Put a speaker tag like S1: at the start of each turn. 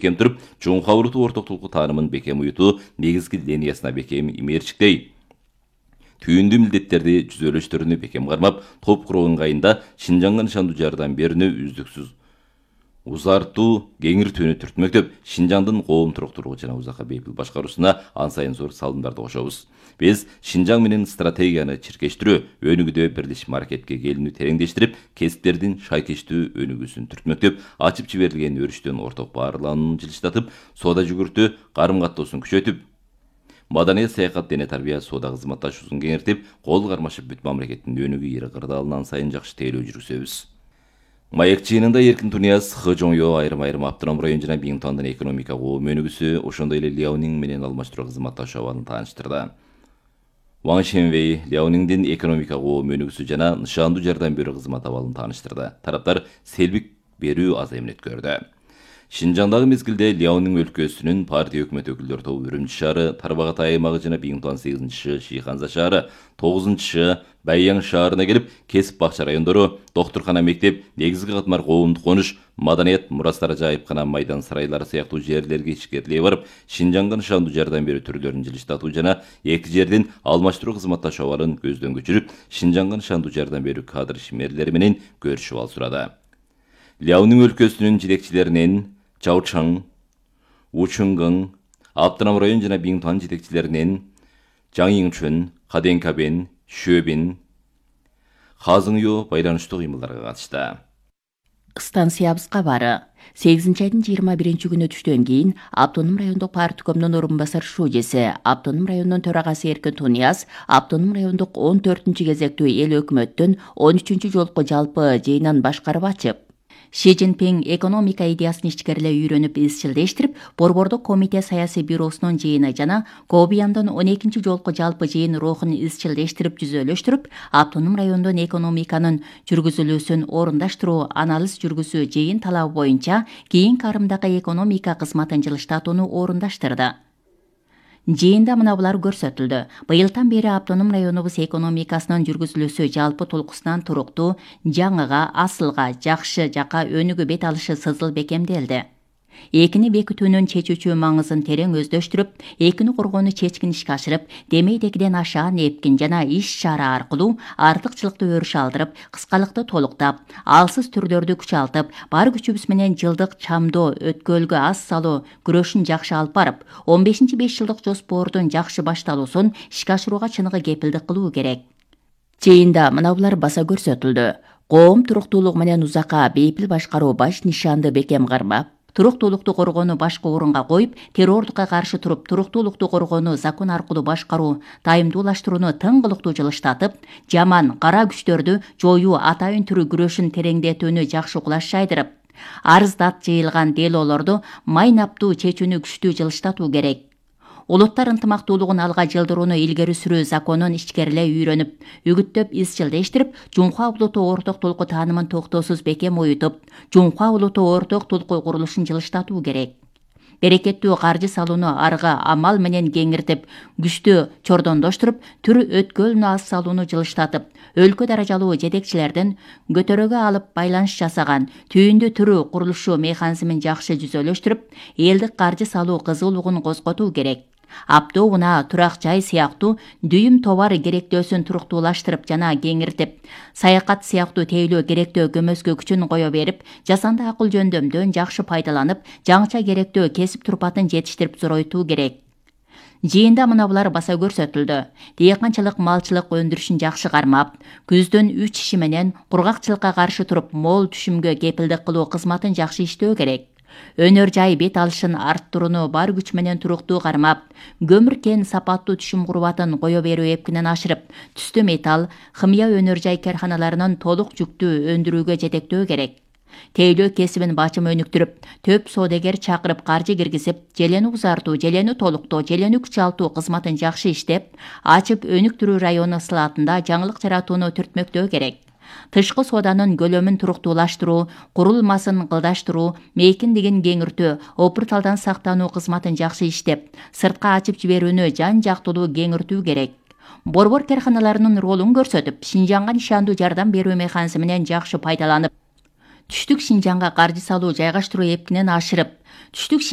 S1: бекем туруп, Жумха улуттук орток тулку таанымын бекем уютуу негизги линиясына бекем имээрчиктей. Түйүндүү милдеттерди жүзөлөштөрүнү бекем кармап, топ куруу ыңгайында Шинжаңга нышандуу жардам берүүнү үздүксүз узартуу кеңиртүүнү түртмөктөп, Шинжаңдын коом туруктуулугу жана узакка бейпил башкаруусуна ан сайын зор салымдарды кошобуз. Биз Шинжаң менен стратегияны чиркештирүү, өнүгүүдө бирлешип маркетке келүүнү тереңдештирип, кесиптердин шайкештүү өнүгүүсүн түртмөктөп, ачып жиберилген өрүштөн орток баарланууну жылыштатып, соода жүгүртүү карым-каттоосун күчөтүп, маданият, саякат, дене тарбия, соода кызматташуусун кеңиртип, кол кармашып бүт мамлекеттин өнүгүү ири кырдаалынан сайын жакшы тейлөө жүргүзөбүз. Маек жыйынында Эркин Тунияз, Хэжоңё айрым автоном район жана Биңтуандын экономика коом өнүгүүсү, ошондой эле Ляонинг менен алмаштыруу кызматташуу абалын тааныштырды. Ван Шенвей Ляонингдин экономика коом өнүгүүсү жана нышандуу жардам берүү кызмат абалын тааныштырды. Тараптар селбик берүү азайымын өткөрдү. Шинжаңдагы мезгилде Ляонинг өлкөсүнүн партия өкмөт өкүлдөр тобу Үрүмчү шаары, Тарбагатай аймагы жана Биңтуан 8-чы Шийханза шаары, 9-чы Байяң шаарына келип, кесип бакча райондору, доктуркана, мектеп, негизги катмар коомдук конуш, маданият, мурастар жайыпкана, майдан сарайлары сыяктуу жерлерге ишкериле барып, Шинжаңга нышандуу жардам берүү түрлөрүн жылыштатуу жана эки жердин алмаштыруу кызматташуу абалын көздөн көчүрүп, Шинжаңга нышандуу жардам берүү кадр ишмерлери менен көрүшүп ал сурады. Ляонинг өлкөсүнүн жетекчилеринен Чаочаң, Учунгың, Автоном район жана Биңтуан жетекчилеринен Жаң Иңчүн, Хаденкабен, Шөбин, Хазыңё байланыштуу кыймылдарга катышты.
S2: Станциябыз кабары 8-айдын 21 күнү түштөн кийин Автоном райондук парткомдун орун басар шужеси, Автоном районунун төрагасы Эркин Тунияз, Автоном райондук 14-чү кезектүү эл өкмөттүн 13-чү жолку жалпы жыйынын башкарып ачып, Ши Цзиньпин экономика идеясын ичкериле үйрөнүп изчилдештирип, Борбордук комитет саясий бюросунун жыйыны жана Кобияндын 12-чи жолку жалпы жыйын рухун изчилдештирип жүзөлөштүрүп, Автоном райондун экономиканын жүргүзүлүүсүн орундаштыруу, анализ жүргүзүү жыйын талабы боюнча кийин карымдагы экономика кызматын жылыштатууну орундаштырды. Жыйында мына булар көрсөтүлдү. Быйылдан бери Автоном районубуз экономикасынын жүргүзүлүүсү жалпы толкусунан туруктуу, жаңыга, асылга, жакшы жака өнүгүү бет алышы сызыл бекемделди. Экини бекитүүнүн чечүүчү маңызын терең өздөштүрүп, экини коргоону чечкин ишке ашырып, демейдегиден ашаан эпкин жана иш-чара аркылуу артыкчылыкты өрүш алдырып, кыскалыкты толуктап, алсыз түрлөрдү күчалтып, бар күчүбүз менен жылдык чамдоо, өткөлгө аз салуу күрөшүн жакшы алып барып, 15-5 жылдык жоспордун жакшы башталуусун ишке ашырууга чыныгы кепилдик кылуу керек. Жыйында мына булар баса көрсөтүлдү. Коом туруктуулугу менен узакка бейпил башкаруу баш нишанды бекем кармап, туруктуулукту коргоону башкы орунга коюп, террордукка каршы туруп, туруктуулукту коргоону закон аркылуу башкаруу, тайымдуулаштырууну тыңгылыктуу жылыштатып, жаман, кара күчтөрдү жоюу атайын түрү күрөшүн тереңдетүүнү жакшы кулаш жайдырып, арыздат жыйылган делоолорду майнаптуу чечүүнү күчтүү жылыштатуу керек. Улуттар ынтымактуулугун алга жылдырууну илгери сүрүү законун ичкериле үйрөнүп, үгүттөп изчилдештирип, Жумха улуттук орток толку таанымын токтоосуз бекем уютуп, Жумха улуттук орток толку курулушун жылыштатуу керек. Берекеттүү каржы салууну арга амал менен кеңиртип, күчтүү чордондоштуруп, түр өткөлүнө аз салууну жылыштатып, өлкө даражалуу жетекчилердин көтөрөгө алып байланыш жасаган түйүндү түрү курулушу механизмин жакшы жүзөлөштүрүп, элдик каржы салуу кызуулугун козготуу керек. Аптоо унаа, турак жай сыяктуу дүйүм товар керектөөсүн туруктуулаштырып жана кеңиртип, саякат сыяктуу тейлөө керектөө көмөскө күчүн кое берип, жасанды акыл жөндөмдөн жакшы пайдаланып, жаңча керектөө кесип турпатын жетиштирип зоройтуу керек. Жыйында мына булар баса көрсөтүлдү. Дыйканчылык, малчылык өндүрүшүн жакшы кармап, күздөн 3 иши менен кургакчылыкка каршы туруп, мол түшүмгө кепилдик кылуу кызматын жакшы иштөө керек. Өнөр жай бет алышын арттырууну бар күч менен туруктуу кармап, көмүр кен сапаттуу түшүм курбатын кое берүү эпкинен ашырып, түстө металл, химия өнөр жай карханаларынын толук жүктүү өндүрүүгө жетектөө керек. Тейлөө кесибин бачым өнүктүрүп, төп соодагер чакырып каржы киргизип, желени узартуу, желени толуктоо, желени күчалтуу кызматын жакшы иштеп, ачып өнүктүрүү району ысылатында жаңылык жаратууну түртмөктөө керек. Тышкы сооданын көлөмүн туруктуулаштыруу, курулмасын кылдаштыруу, мейкиндигин кеңиртүү, опурталдан сактануу кызматын жакшы иштеп, сыртка ачып жиберүүнү жан жактылуу кеңиртүү керек. Борбор карханаларынын ролун көрсөтүп, Шинжаңга нишандуу жардам берүү механизминен жакшы пайдаланып, түштүк Шинжаңга каржы салуу жайгаштыруу эпкинен ашырып, түштүк